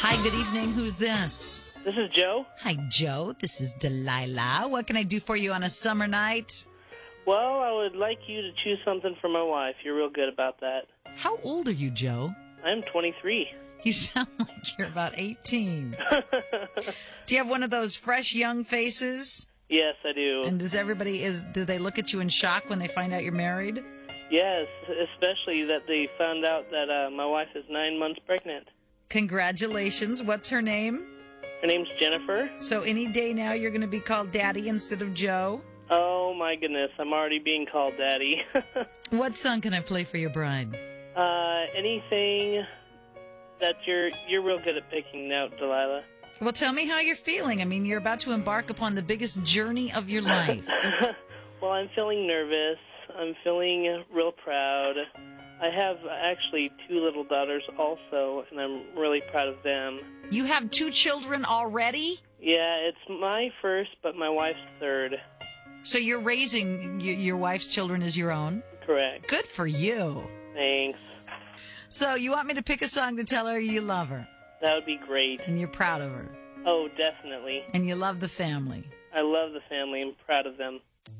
Hi, good evening. Who's this? This is Joe. Hi, Joe. This is Delilah. What can I do for you on a summer night? Well, I would like you to choose something for my wife. You're real good about that. How old are you, Joe? I'm 23. You sound like you're about 18. Do you have one of those fresh young faces? Yes, I do. And do they look at you in shock when they find out you're married? Yes, especially that they found out that my wife is 9 months pregnant. Congratulations. What's her name? Her name's Jennifer. So any day now you're going to be called Daddy instead of Joe? Oh, my goodness. I'm already being called Daddy. What song can I play for your bride? Anything that you're real good at picking out, Delilah. Well, tell me how you're feeling. I mean, you're about to embark upon the biggest journey of your life. Well, I'm feeling nervous. I'm feeling real proud. I have actually 2 little daughters also, and I'm really proud of them. You have 2 children already? Yeah, it's my first, but my wife's third. So you're raising your wife's children as your own? Correct. Good for you. Thanks. So you want me to pick a song to tell her you love her? That would be great. And you're proud of her? Oh, definitely. And you love the family? I love the family. I'm proud of them.